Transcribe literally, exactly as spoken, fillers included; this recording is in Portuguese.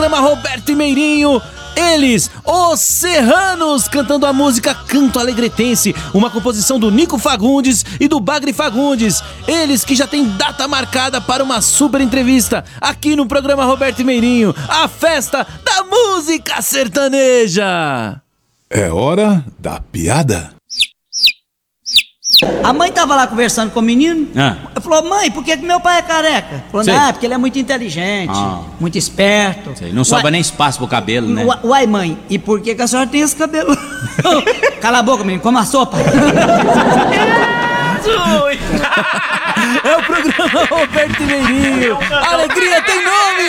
Programa Roberto e Meirinho, eles, os Serranos, cantando a música Canto Alegretense, uma composição do Nico Fagundes e do Bagre Fagundes. Eles que já têm data marcada para uma super entrevista aqui no programa Roberto e Meirinho, a festa da música sertaneja. É hora da piada. A mãe tava lá conversando com o menino. Ah. Falou: mãe, por que, que meu pai é careca? Falou: Sei. ah, porque ele é muito inteligente, Ah. muito esperto. Sei, não sobra Uai- nem espaço pro cabelo, né? Uai, uai, mãe, e por que, que a senhora tem esse cabelo? Cala a boca, menino, coma a sopa. É o programa Roberto e Meirinho. Alegria tem nome!